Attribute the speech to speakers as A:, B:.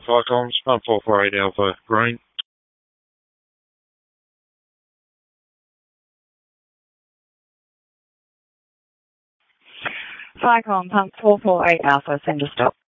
A: Fire comms, 1448 Alpha, green.
B: Fire comms, 448 Alpha, send a stop.